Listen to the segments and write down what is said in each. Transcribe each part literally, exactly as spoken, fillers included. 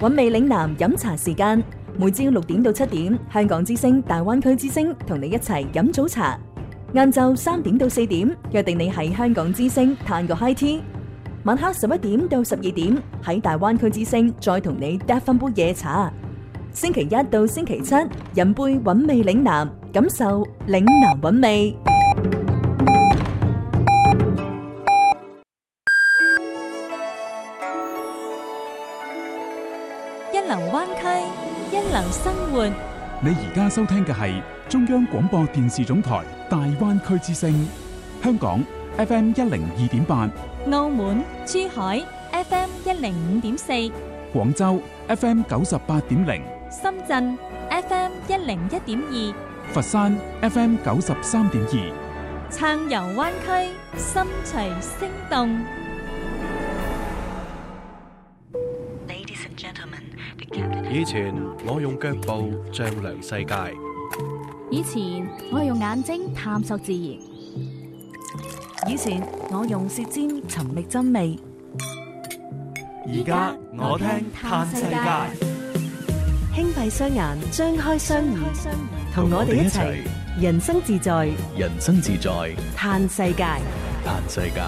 韻味嶺南飲茶時間，每朝六點到七點，香港之聲大灣區之聲同你一齊飲早茶。晏晝三點到四點，約定你喺香港之聲嘆個 high tea。晚黑十一點到十二點，喺大灣區之聲再同你嗒翻杯夜茶。星期一到星期七，飲杯韻味嶺南，感受嶺南韻味。 一流灣區，一流生活。 你而家收聽嘅係中央廣播電視總台大灣區之聲，香港 F M 一零二點八， 澳門、珠海 F M 一零五點四， 廣州 F M 九十八點零， 深圳 F M 一零一點二， 佛山 F M 九十三點二。 暢遊灣區，心隨聲動。 以前我用腳步丈量世界， 以前我用眼睛探索自然， 以前我用舌尖尋覓真味， 而家我聽嘆世界。 輕閉雙眼，張開雙耳，同我哋一齊人生自在， 人生自在， 嘆世界， 嘆世界。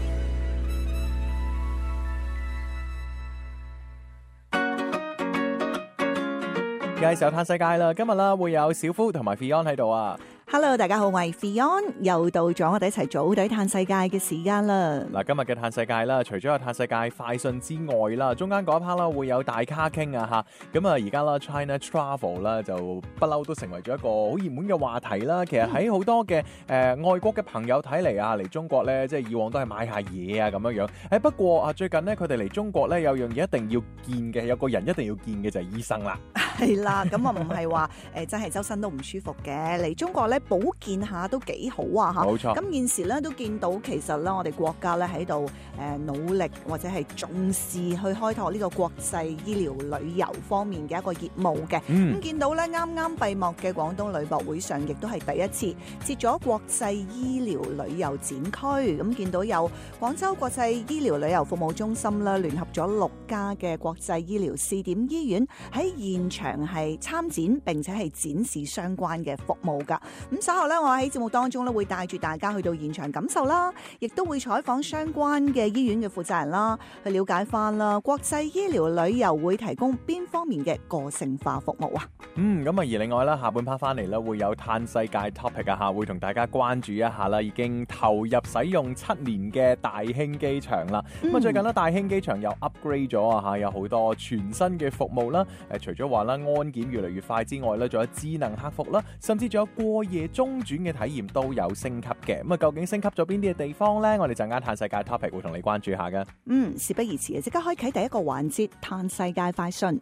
介紹嘆世界啦，今日啦會有小夫同埋 Fion 喺度啊。 Hello， 大家好，我係 Fion，又到咗我哋一齊組隊嘆世界嘅時間啦。 嗱，今日嘅嘆世界啦，除咗有嘆世界快訊之外啦，中間嗰一 part 啦會有大咖傾啊吓。咁啊，而家啦 China Travel 啦就不嬲都成為咗一個好熱門嘅話題啦。其實喺好多嘅誒、呃、外國嘅朋友睇嚟啊，嚟中國咧，即係以往都係買下嘢啊咁樣樣。誒不過啊，最近咧佢哋嚟中國咧有樣嘢一定要見嘅，有個人一定要見嘅就係醫生啦。 係啦，咁啊唔係話誒真係周身都唔舒服嘅，嚟中國咧保健下都幾好啊嚇。 冇錯。 咁現時咧都見到其實咧我哋國家咧喺度誒努力或者係重視去開拓呢個國際醫療旅遊方面嘅一個業務嘅。咁、嗯、見到咧啱啱閉幕嘅廣東旅博會上，亦都係第一次設咗國際醫療旅遊展區。咁見到有廣州國際醫療旅遊服務中心啦，聯合咗六家嘅國際醫療試點醫院喺現場係參展並且係展示相關嘅服務㗎。咁稍後咧，我喺節目當中咧會帶住大家去到現場感受啦，亦都會採訪相關嘅醫院嘅負責人啦，去了解翻啦國際醫療旅遊會提供邊方面嘅個性化服務啊。 嗯，咁啊而另外啦，下半 part 翻嚟咧會有嘆世界 topic 啊嚇，會同大家關注一下啦，已經投入使用七年嘅大興機場啦。咁啊、嗯、最近咧大興機場又 upgrade 咗啊嚇，有好多全新嘅服務啦。誒除咗話啦安檢越嚟越快之外咧，仲有智能客服啦，甚至仲有過夜中轉嘅體驗都有升級嘅。咁啊究竟升級咗邊啲嘅地方呢？我哋陣間嘆世界 topic 會同你關注下嘅。 嗯，事不宜遲啊，即刻開啟第一個環節嘆世界快訊。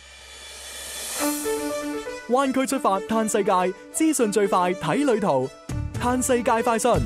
灣區出發嘆世界，資訊最快睇旅途，嘆世界快訊。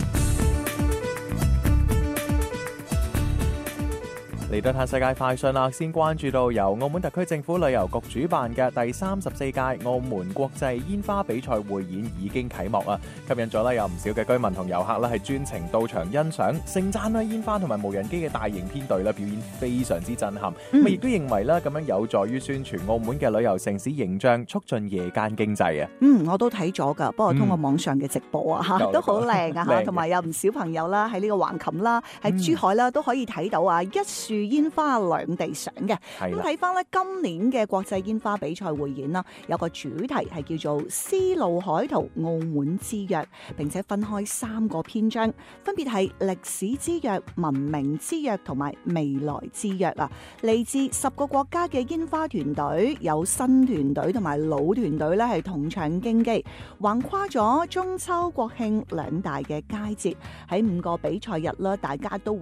嚟到嘆世界快訊啦，先關注到由澳門特區政府旅遊局主辦嘅第三十四屆澳門國際煙花比賽匯演已經啟幕啊！吸引咗咧有唔少嘅居民同遊客咧係專程到場欣賞，盛讚啦煙花同埋無人機嘅大型編隊啦表演非常之震撼。咁亦都認為咧咁樣有助於宣傳澳門嘅旅遊城市形象，促進夜間經濟啊！ 嗯，我都睇咗㗎，不過通過網上嘅直播啊嚇， 嗯、 都好靚啊嚇，同埋有唔少朋友啦喺呢個橫琴啦，喺珠海啦、嗯、都可以睇到啊一樹煙花兩地賞嘅。咁睇翻咧今年嘅國際煙花比賽匯演啦，有個主題係叫做絲路海圖澳門之約，並且分開三個篇章，分別係歷史之約、文明之約同埋未來之約啊。嚟自十個國家嘅煙花團隊，有新團隊同埋老團隊咧係同場競技，橫跨咗中秋國慶兩大嘅佳節。喺五個比賽日啦，大家都